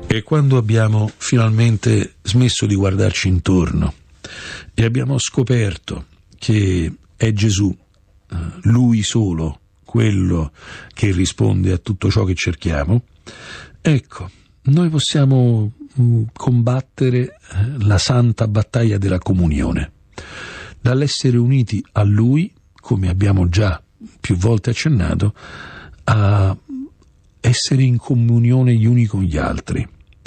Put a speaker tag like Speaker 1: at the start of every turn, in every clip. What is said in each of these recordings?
Speaker 1: E quando abbiamo finalmente smesso di guardarci intorno e abbiamo scoperto che è Gesù, Lui solo, quello che risponde a tutto ciò che cerchiamo, ecco, noi possiamo combattere la santa battaglia della comunione, dall'essere uniti a Lui, come abbiamo già più volte accennato, a essere in comunione gli uni con gli altri.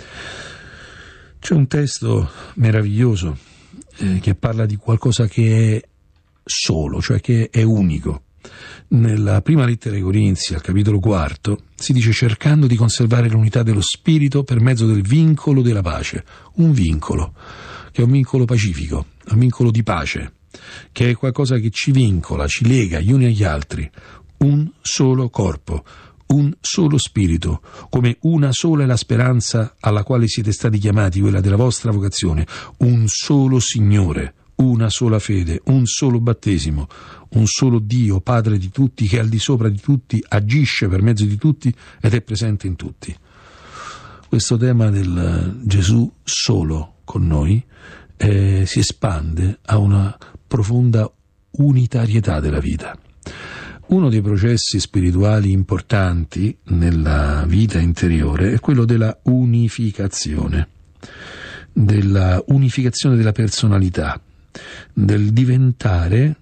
Speaker 1: C'è un testo meraviglioso che parla di qualcosa che è solo, cioè che è unico. Nella prima lettera ai Corinzi, al capitolo 4, si dice: cercando di conservare l'unità dello spirito per mezzo del vincolo della pace. Un vincolo, che è un vincolo pacifico, un vincolo di pace, che è qualcosa che ci vincola, ci lega gli uni agli altri. Un solo corpo, un solo spirito, come una sola è la speranza alla quale siete stati chiamati, quella della vostra vocazione, un solo Signore, una sola fede, un solo battesimo, un solo Dio, Padre di tutti, che è al di sopra di tutti, agisce per mezzo di tutti ed è presente in tutti. Questo tema del Gesù solo con noi si espande a una profonda unitarietà della vita. Uno dei processi spirituali importanti nella vita interiore è quello della unificazione della personalità, del diventare,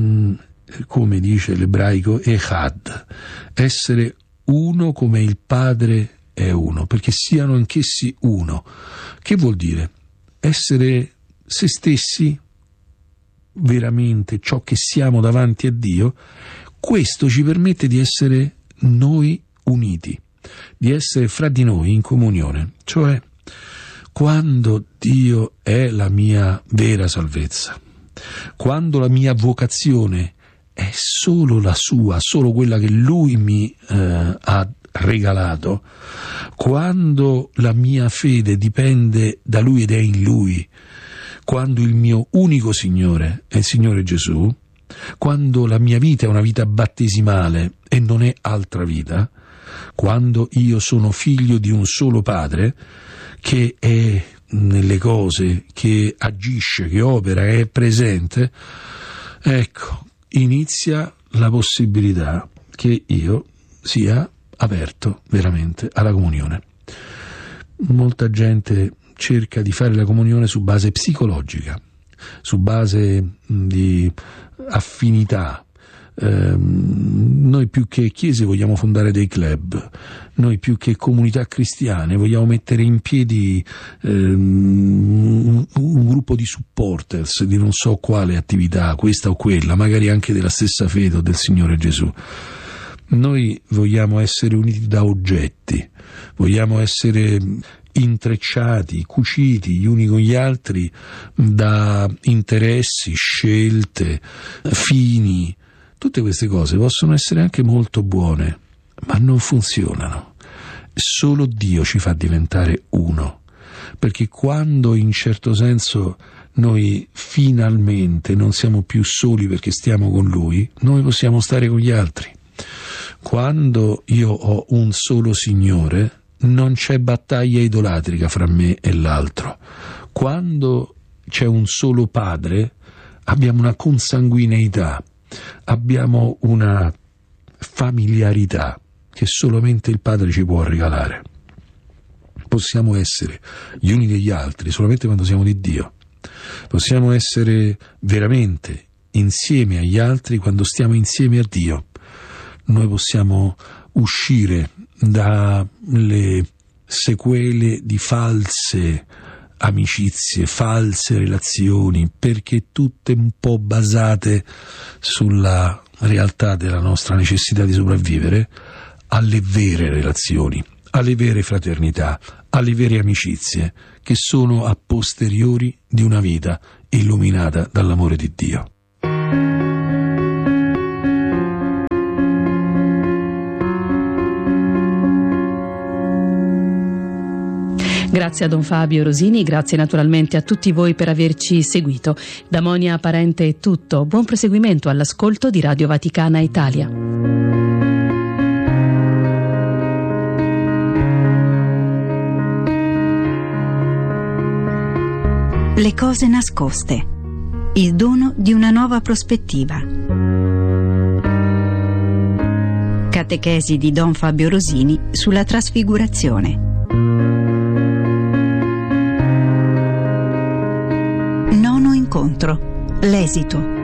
Speaker 1: come dice l'ebraico, echad, essere uno come il Padre è uno, perché siano anch'essi uno. Che vuol dire? Essere se stessi, veramente ciò che siamo davanti a Dio. Questo ci permette di essere noi uniti, di essere fra di noi in comunione. Cioè, quando Dio è la mia vera salvezza, quando la mia vocazione è solo la sua, solo quella che Lui mi ha regalato, quando la mia fede dipende da Lui ed è in Lui, quando il mio unico Signore è il Signore Gesù, quando la mia vita è una vita battesimale e non è altra vita, quando io sono figlio di un solo Padre che è nelle cose, che agisce, che opera, è presente, ecco, inizia la possibilità che io sia aperto veramente alla comunione. Molta gente cerca di fare la comunione su base psicologica, su base di affinità. Noi più che chiese vogliamo fondare dei club, noi più che comunità cristiane vogliamo mettere in piedi un gruppo di supporters di non so quale attività, questa o quella, magari anche della stessa fede o del Signore Gesù. Noi vogliamo essere uniti da oggetti, vogliamo essere intrecciati, cuciti gli uni con gli altri da interessi, scelte, fini. Tutte queste cose possono essere anche molto buone, ma non funzionano. Solo Dio ci fa diventare uno, perché quando in certo senso noi finalmente non siamo più soli perché stiamo con Lui, noi possiamo stare con gli altri. Quando io ho un solo Signore, non c'è battaglia idolatrica fra me e l'altro. Quando c'è un solo Padre, abbiamo una consanguineità, abbiamo una familiarità che solamente il Padre ci può regalare. Possiamo essere gli uni degli altri solamente quando siamo di Dio. Possiamo essere veramente insieme agli altri quando stiamo insieme a Dio. Noi possiamo uscire dalle sequele di false amicizie, false relazioni, perché tutte un po' basate sulla realtà della nostra necessità di sopravvivere, alle vere relazioni, alle vere fraternità, alle vere amicizie, che sono a posteriori di una vita illuminata dall'amore di Dio.
Speaker 2: Grazie a Don Fabio Rosini, grazie naturalmente a tutti voi per averci seguito. Da Monia Parente è tutto, buon proseguimento all'ascolto di Radio Vaticana Italia.
Speaker 3: Le cose nascoste. Il dono di una nuova prospettiva. Catechesi di Don Fabio Rosini sulla trasfigurazione. Nono incontro. L'esito.